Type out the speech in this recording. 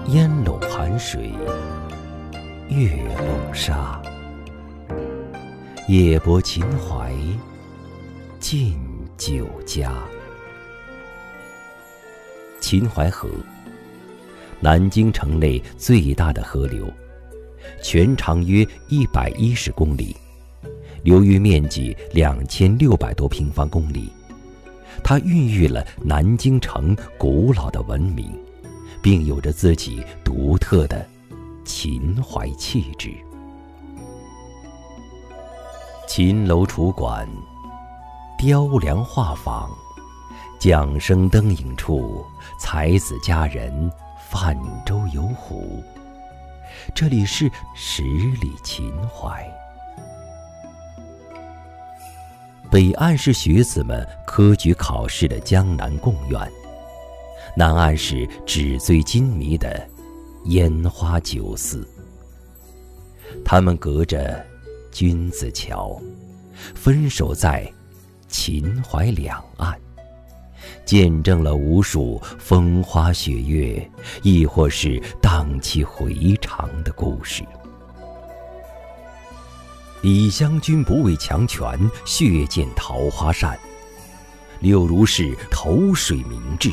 烟笼寒水，月笼沙。夜泊秦淮，近酒家。秦淮河，南京城内最大的河流，全长约110公里，流域面积2600多平方公里。它孕育了南京城古老的文明，并有着自己独特的秦淮气质。秦楼楚馆，雕梁画舫，桨声灯影处，才子佳人泛舟游湖。这里是十里秦淮。北岸是学子们科举考试的江南贡院，南岸是纸醉金迷的烟花酒肆。他们隔着君子桥，分守在秦淮两岸，见证了无数风花雪月，亦或是荡气回肠的故事。李香君不畏强权，血溅桃花扇；柳如是投水明志，